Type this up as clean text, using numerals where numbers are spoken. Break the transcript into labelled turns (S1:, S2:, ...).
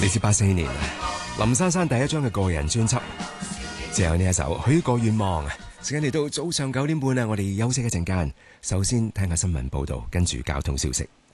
S1: 嚟自84年林珊珊第一張嘅個人專輯，只有呢一首許個願望。時間嚟到早上9點半啦，我哋休息一陣間，首先聽下新聞報道，跟住交通消息。